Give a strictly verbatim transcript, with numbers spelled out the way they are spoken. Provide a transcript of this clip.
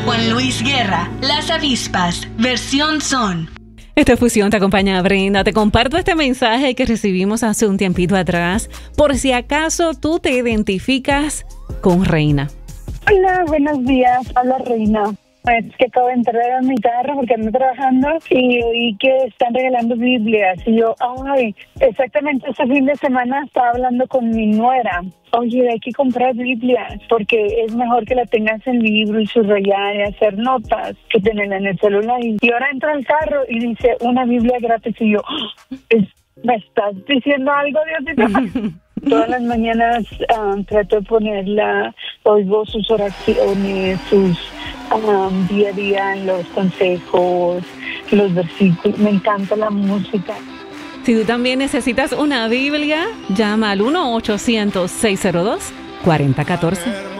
Juan Luis Guerra, Las Avispas, versión son. Esta fusión te acompaña, Brenda. Te comparto este mensaje que recibimos hace un tiempito atrás, por si acaso tú te identificas con Reina. Hola, buenos días. Hola, Reina. Es que acabo de entrar a mi carro porque ando trabajando y oí que están regalando Biblias. Y yo, ay, exactamente este fin de semana estaba hablando con mi nuera. Oye, hay que comprar Biblias porque es mejor que la tengas en libro y subrayar y hacer notas que tenerla en el celular. Y ahora entra al carro y dice una Biblia gratis y yo, ¿me estás diciendo algo, Diosito? Todas las mañanas um, trato de ponerla, oigo sus oraciones, sus um, día a día, los consejos, los versículos. Me encanta la música. Si tú también necesitas una Biblia, llama al uno ochocientos, seiscientos dos, cuarenta catorce.